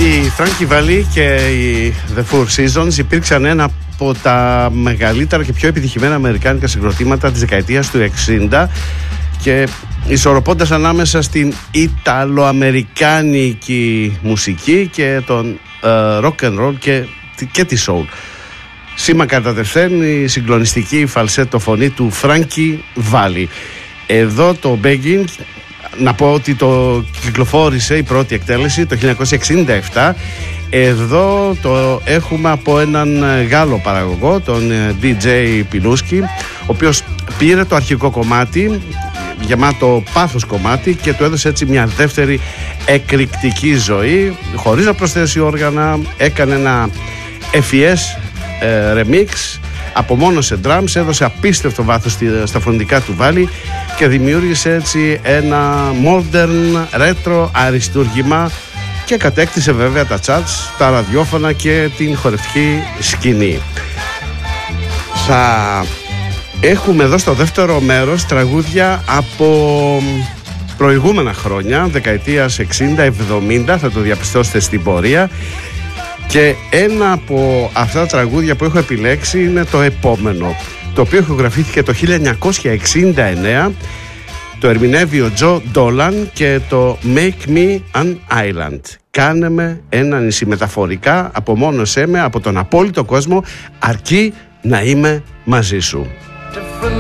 Οι Frankie Valli και οι The Four Seasons υπήρξαν ένα από τα μεγαλύτερα και πιο επιτυχημένα αμερικάνικα συγκροτήματα της δεκαετίας του 60 και ισορροπώντας ανάμεσα στην ιταλοαμερικάνικη μουσική και τον rock and roll και τη soul. Σήμα κατά τεθέν η συγκλονιστική φαλσέτο φωνή του Frankie Valli. Εδώ το Begging, να πω ότι το κυκλοφόρησε η πρώτη εκτέλεση το 1967. Εδώ το έχουμε από έναν Γάλλο παραγωγό, τον DJ Pinuski, ο οποίος πήρε το αρχικό κομμάτι, γεμάτο πάθος κομμάτι, και του έδωσε έτσι μια δεύτερη εκρηκτική ζωή, χωρίς να προσθέσει όργανα. Έκανε ένα FES remix, απομόνωσε drums, έδωσε απίστευτο βάθος στα φωνητικά του Valli και δημιούργησε έτσι ένα modern retro αριστούργημα και κατέκτησε βέβαια τα charts, τα ραδιόφωνα και την χορευτική σκηνή. Θα έχουμε εδώ στο δεύτερο μέρος τραγούδια από προηγούμενα χρόνια, δεκαετίας 60-70, θα το διαπιστώσετε στην πορεία. Και ένα από αυτά τα τραγούδια που έχω επιλέξει είναι το επόμενο, το οποίο ηχογραφήθηκε το 1969. Το ερμηνεύει ο Τζο Ντόλαν και το Make Me an Island. Κάνε με ένα νησί, μεταφορικά απομόνωσέ με από τον απόλυτο κόσμο, αρκεί να είμαι μαζί σου.